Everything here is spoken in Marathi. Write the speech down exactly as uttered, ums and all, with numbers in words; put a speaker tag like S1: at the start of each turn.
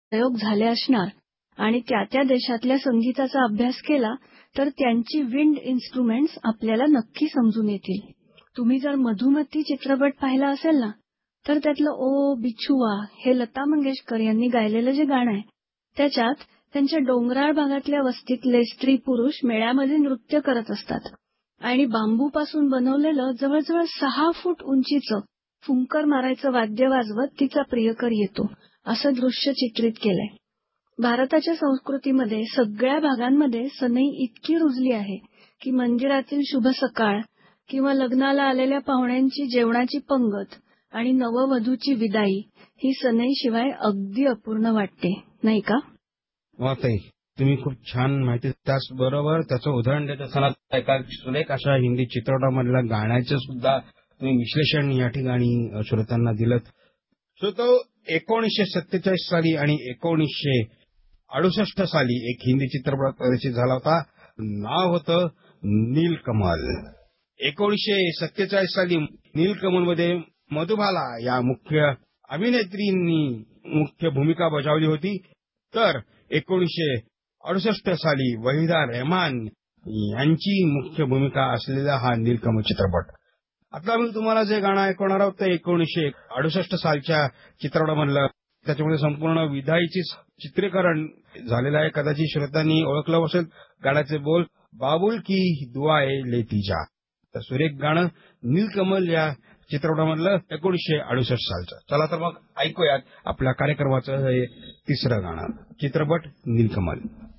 S1: प्रयोग झाले असणार आणि त्या त्या देशातल्या संगीताचा अभ्यास केला तर त्यांची विंड इन्स्ट्रुमेंट्स आपल्याला नक्की समजून येतील. तुम्ही जर मधुमती चित्रपट पाहिला असेल ना, तर त्यातलं ओ बिछुआ हे लता मंगेशकर यांनी गायलेलं जे गाणं आहे, त्याच्यात त्यांच्या डोंगराळ भागातल्या वस्तीतले स्त्री पुरुष मेळ्यामध्ये नृत्य करत असतात आणि बांबूपासून बनवलेलं जवळजवळ सहा फूट उंचीचं फुंकर मारायचं वाद्य वाजवत तिचा प्रियकर येतो, असं दृश्य चित्रित केलंय. भारताच्या संस्कृतीमध्ये सगळ्या भागांमध्ये सनई इतकी रुजली आहे की मंदिरातील शुभ सकाळ किंवा लग्नाला आलेल्या पाहुण्यांची जेवणाची पंगत आणि नववधूची विदाई ही सनईशिवाय अगदी अपूर्ण वाटते, नाही का?
S2: वाताई, तुम्ही खूप छान माहिती. त्याचबरोबर त्याचं उदाहरण देत असताना एका सुरेख अशा हिंदी चित्रपटामधल्या गाण्याचं सुद्धा तुम्ही विश्लेषण या ठिकाणी श्रोत्यांना दिलं. श्रोतो, एकोणीसशे सत्तेचाळीस साली आणि एकोणीसशे अडुसष्ट साली एक हिंदी चित्रपट प्रदर्शित झाला होता. नाव होतं नीलकमल. एकोणीसशे सत्तेचाळीस साली नीलकमलमध्ये मधुबाला या मुख्य अभिनेत्रींनी मुख्य भूमिका बजावली होती. तर एकोणीसशे अडुसष्ट साली वहिदा रहमान यांची मुख्य भूमिका असलेला हा नीलकमल चित्रपट. आता मी तुम्हाला जे गाणं ऐकवणार आहोत ते एकोणीसशे अडुसष्ट सालच्या चित्रपटामधलं. त्याच्यामध्ये संपूर्ण विदाईची चित्रीकरण झालेलं आहे. कदाचित श्रोत्यांनी ओळखलं असेल गाण्याचे बोल, बाबुल की दुआए लेती जा. तर सुरेख गाणं नीलकमल या चित्रपटामधलं एकोणीसशे अडुसष्ट सालचं. चला तर मग ऐकूयात आपल्या कार्यक्रमाचं हे तिसरं गाणं, चित्रपट नीलकमल.